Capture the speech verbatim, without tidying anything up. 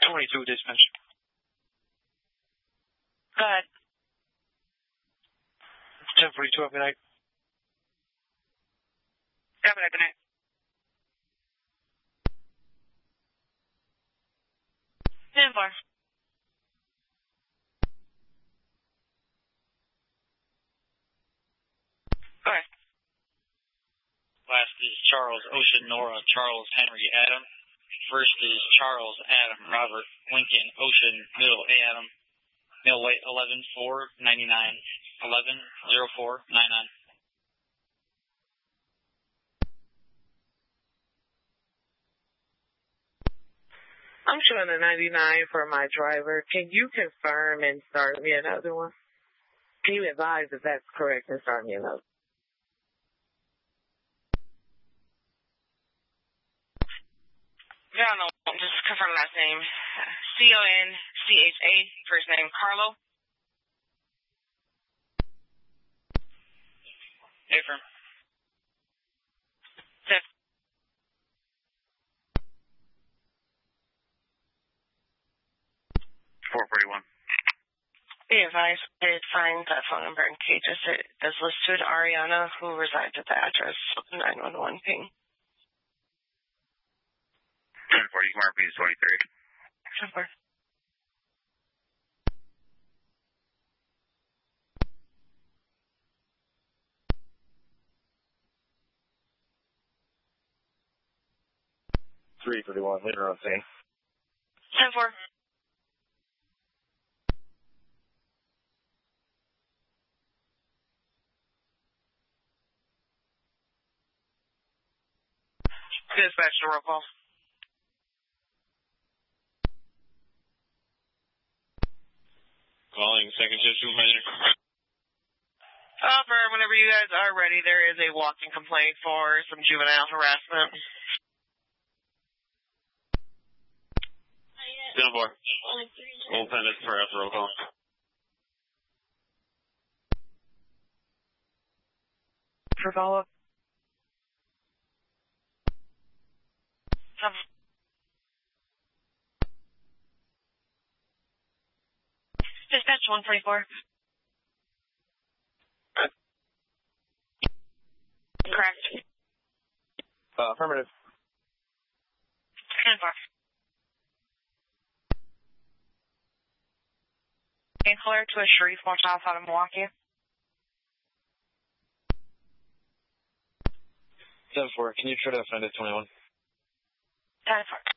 twenty-two dispatch. Go ahead. ten forty-two, good night. Good night. ten four. Okay. Last is Charles Ocean Nora Charles Henry Adam. First is Charles Adam Robert Lincoln Ocean Middle Adam. Middle weight eleven four ninety-nine. eleven zero four ninety-nine. I'm showing a ninety-nine for my driver. Can you confirm and start me another one? Can you advise if that's correct and start me another? Yeah, no, just confirm last name. C O N C H A, first name Carlo. Affirm. Fifth. four forty-one. Be advised, it's signed that phone number in case it is listed Ariana, who resides at the address nine one one ping. ten four, you can mark me as twenty-three. ten four. three thirty-one, later on scene. ten four. Dispatch to roll call. Calling second shift supervisor. Offer, whenever you guys are ready, there is a walking complaint for some juvenile harassment. ten four. Old pen is for us, roll call. For follow-up. Um, Dispatch one forty-four. Correct. Uh, affirmative. ten four. Ancillary to a Sharif, one miles out of Milwaukee. ten four, can you try to find it twenty-one? ten four.